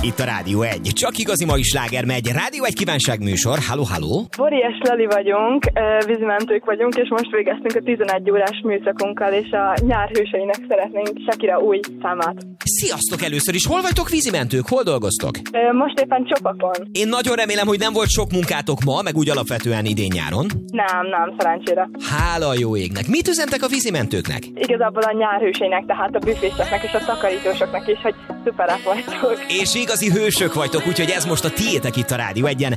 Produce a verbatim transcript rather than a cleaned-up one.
Itt a Rádió egy. Csak igazi mai sláger megy. Rádió egy kívánságműsor. Halló, halló. Bori és Lali vagyunk, vízimentők vagyunk, és most végeztünk a tizenegy órás műszakunkkal, és a nyár hőseinek szeretnénk Shakira új számát. Sziasztok először is. Hol vagytok vízimentők? Hol dolgoztok? Most éppen Csopakon. Én nagyon remélem, hogy nem volt sok munkátok ma, meg úgy alapvetően idén-nyáron. Nem, nem, szerencsére. Hála a jó égnek. Mit üzentek a vízimentőknek? Igazából a nyár hőseinek, tehát a büféseknek és a takarítósoknak is, hogy szuperek vagytok. És igazi hősök vagytok, úgyhogy ez most a tiétek itt a Rádió egyen.